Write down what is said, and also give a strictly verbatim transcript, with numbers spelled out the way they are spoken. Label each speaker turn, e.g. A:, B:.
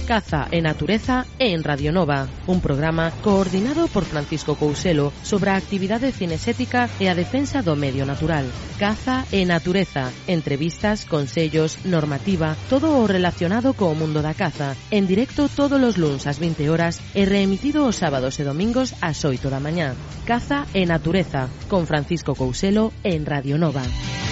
A: Caza e Natureza en Radio Nova, un programa coordinado por Francisco Couselo sobre a actividade cinexética e a defensa do medio natural. Caza e Natureza, entrevistas, consellos, normativa, todo o relacionado co mundo da caza, en directo todos os luns ás vinte horas e reemitido os sábados e domingos ás oito da mañá. Caza e Natureza, con Francisco Couselo en Radio Nova.